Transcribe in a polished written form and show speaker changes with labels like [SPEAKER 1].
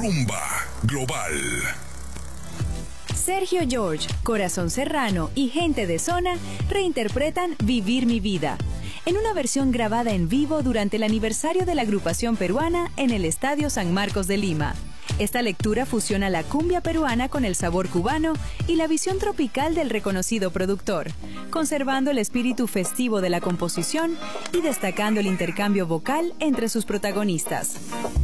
[SPEAKER 1] Rumba Global.
[SPEAKER 2] Sergio George, Corazón Serrano y Gente de Zona reinterpretan Vivir mi vida, en una versión grabada en vivo durante el aniversario de la agrupación peruana en el Estadio San Marcos de Lima. Esta lectura fusiona la cumbia peruana con el sabor cubano y la visión tropical del reconocido productor, conservando el espíritu festivo de la composición y destacando el intercambio vocal entre sus protagonistas.